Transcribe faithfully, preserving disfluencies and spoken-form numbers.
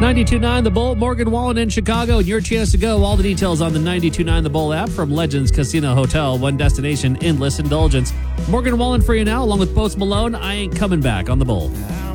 ninety-two point nine The Bull, Morgan Wallen in Chicago, and your chance to go. All the details on the ninety-two point nine The Bull app from Legends Casino Hotel. One destination, endless indulgence. Morgan Wallen for you now, along with Post Malone. I ain't coming back on The Bull.